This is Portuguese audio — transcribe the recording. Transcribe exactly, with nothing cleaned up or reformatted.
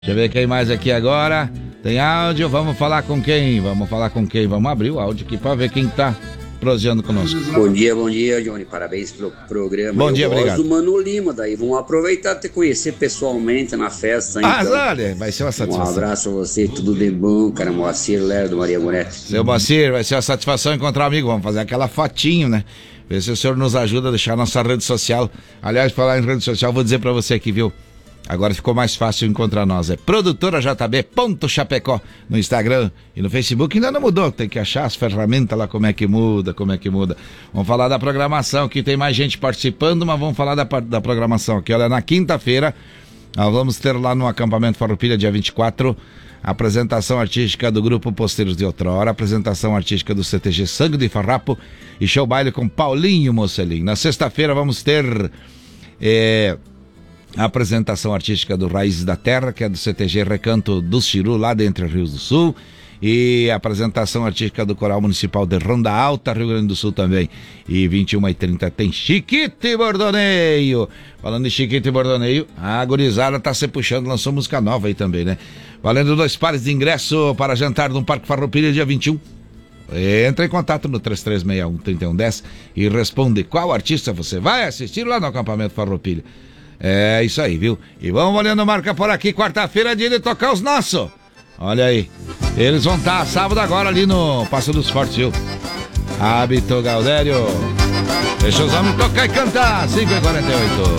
Deixa eu ver quem mais aqui agora. Tem áudio, vamos falar com quem? Vamos falar com quem? Vamos abrir o áudio aqui para ver quem tá prosseando conosco. Bom dia, bom dia, Johnny. Parabéns pelo programa. Bom Eu dia, gosto obrigado. do Mano Lima, daí vamos aproveitar te conhecer pessoalmente na festa. Ah, então. olha, vai ser uma satisfação. Um abraço a você, tudo de bom, cara. Moacir Lerdo, Maria Moretti. Seu Moacir, vai ser uma satisfação encontrar um amigo. Vamos fazer aquela fotinho, né? Ver se o senhor nos ajuda a deixar nossa rede social. Aliás, falar em rede social, vou dizer pra você aqui, viu? Agora ficou mais fácil encontrar nós. É produtora j b ponto chapecó no Instagram e no Facebook. Ainda não mudou, tem que achar as ferramentas lá, como é que muda, como é que muda. Vamos falar da programação, que tem mais gente participando, mas vamos falar da, da programação aqui. Olha, na quinta-feira, nós vamos ter lá no acampamento Farroupilha, dia vinte e quatro, a apresentação artística do Grupo Posteiros de Outrora, apresentação artística do C T G Sangue de Farrapo e show baile com Paulinho Mocelin. Na sexta-feira vamos ter é, a apresentação artística do Raízes da Terra, que é do C T G Recanto do Ciru, lá de Entre Rios do Sul, e a apresentação artística do Coral Municipal de Ronda Alta, Rio Grande do Sul também. E vinte e uma e trinta tem Chiquito e Bordoneio. Falando em Chiquito e Bordoneio, a gurizada tá se puxando, lançou música nova aí também, né? Valendo dois pares de ingresso para jantar no Parque Farroupilha, dia vinte e um. Entra em contato no três três seis um, três um um zero e responde qual artista você vai assistir lá no acampamento Farroupilha. É isso aí, viu? E vamos olhando marca por aqui, quarta-feira, dia de tocar os nossos. Olha aí, eles vão estar sábado agora ali no Passo dos Fortes, viu? Hábito Gaudério. Deixa os homens tocar e cantar, cinco e quarenta e oito.